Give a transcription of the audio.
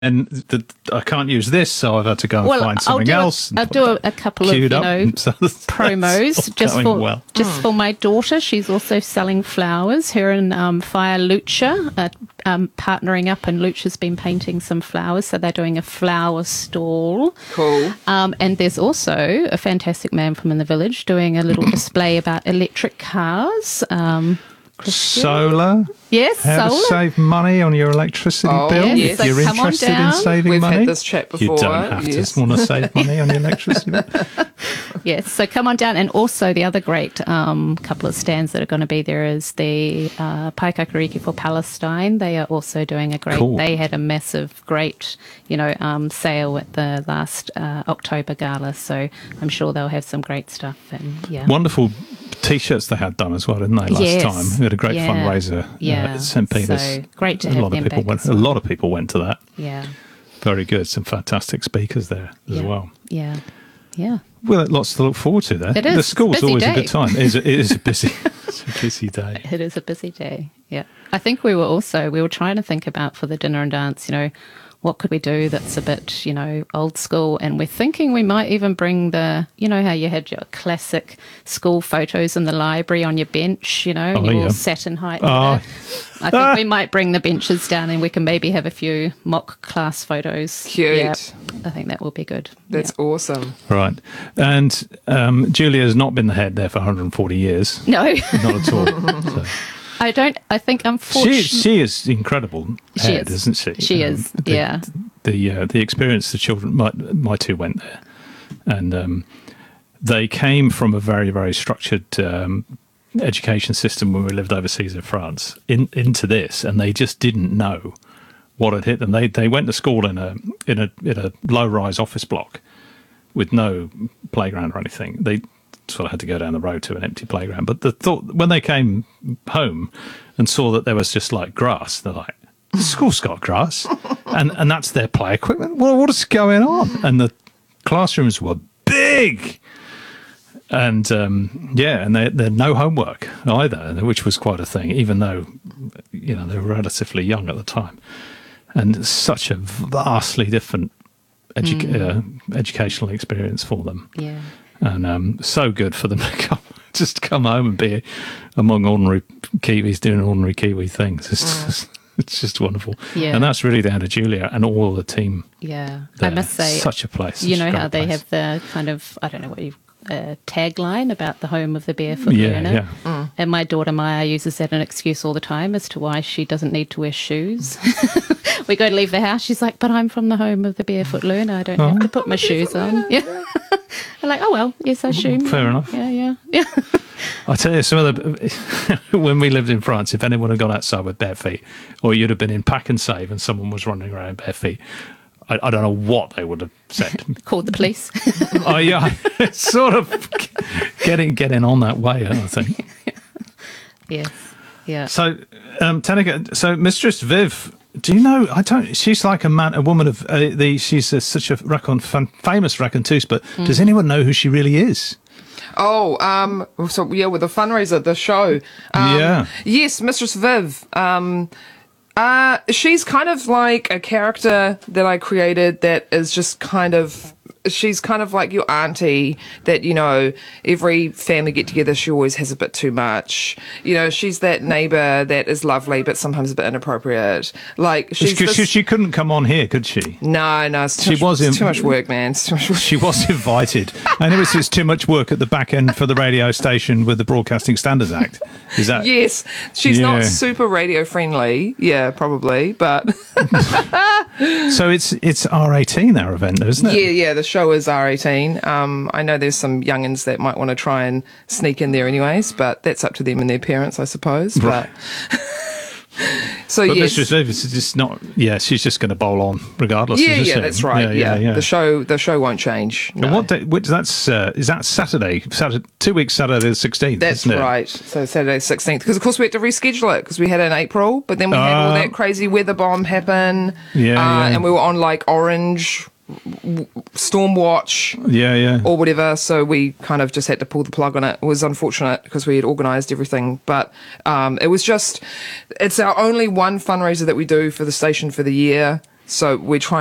and I can't use this, so I've had to go and find something else. I'll do a couple of promos just for my daughter. She's also selling flowers. Her and Fire Lucha are partnering up, and Lucha's been painting some flowers, so they're doing a flower stall. Cool. And there's also a fantastic man from in the village doing a little display about electric cars. Solar? Yes, How solar. to save money on your electricity bill yes. if you're So come on interested in down. saving We've money. had this chat before. You don't have to want to save money on your electricity bill. Yes, so come on down. And also the other great couple of stands that are going to be there is the Paikakariki for Palestine. They are also doing a great, they had a massive, great, sale at the last October gala. So I'm sure they'll have some great stuff. And Wonderful T-shirts they had done as well, didn't they, last time? We had a great fundraiser at St. Peter's. So great to have them back. A lot of people went to that. Yeah. Very good. Some fantastic speakers there as well. Yeah. Yeah. Well, lots to look forward to there. It is. The school's always day. a good time. It is a busy day. It is a busy day, yeah. I think we were trying to think about for the dinner and dance, what could we do that's a bit, old school? And we're thinking we might even bring how you had your classic school photos in the library on your bench, all sat in height. I think we might bring the benches down and we can maybe have a few mock class photos. Cute. Yeah, I think that will be good. That's awesome. Right. And Julia's not been the head there for 140 years. No. Not at all. So. I think unfortunately... She is incredible head, isn't she? She is, yeah. The experience the children, my two went there, and they came from a very, very structured education system when we lived overseas in France into this, and they just didn't know what had hit them. They went to school in a low-rise office block with no playground or anything. They sort of had to go down the road to an empty playground. But the thought when they came home and saw that there was just like grass, they're like, the school's got grass, and that's their play equipment. Well, what is going on? And the classrooms were big, and and they had no homework either, which was quite a thing, even though they were relatively young at the time, and such a vastly different educational experience for them. Yeah. And so good for them to come home and be among ordinary Kiwis doing ordinary Kiwi things. It's just wonderful. Yeah. And that's really down to Julia and all the team. Yeah. There. I must say, such a place. You know how they have the kind of, I don't know what you've tagline about the home of the barefoot learner. Yeah. And my daughter Maya uses that as an excuse all the time as to why she doesn't need to wear shoes. We go to leave the house, she's like, but I'm from the home of the barefoot learner, I don't have to put my shoes on. Yeah. I'm like, oh well, yes, I assume. Fair enough. Yeah. I tell you, some of the when we lived in France, if anyone had gone outside with bare feet, or you'd have been in Pack and Save and someone was running around bare feet, I don't know what they would have said. Called the police. Oh yeah, it's sort of getting on that way, I think. Yes. Yeah. So, Tanika, so Mistress Viv, do you know? She's like a woman of she's such a famous raconteuse, but does anyone know who she really is? Oh, so yeah, with the fundraiser, the show. Yes, Mistress Viv. She's kind of like a character that I created that is just kind of. She's kind of like your auntie that, every family get together, she always has a bit too much. She's that neighbour that is lovely, but sometimes a bit inappropriate. Like she couldn't come on here, could she? No, it's too much work, man. It's too much work. She was invited. I know it's too much work at the back end for the radio station with the Broadcasting Standards Act. Is that? Yes. She's not super radio friendly. Yeah, probably, but. So it's R18, our event, isn't it? Yeah, the show is R18. I know there's some youngins that might want to try and sneak in there anyways, but that's up to them and their parents, I suppose. Right. But yes. Mistress Viv is just not. Yeah, she's just going to bowl on regardless. Yeah, that's right. Yeah. The show won't change. No. And what day? Is that Saturday? 2 weeks Saturday the 16th. That's right. So Saturday 16th, because of course we had to reschedule it because we had it in April, but then we had all that crazy weather bomb happen. And we were on like orange storm watch or whatever, so we kind of just had to pull the plug on it. It was unfortunate because we had organised everything, but it's our only one fundraiser that we do for the station for the year, So we're trying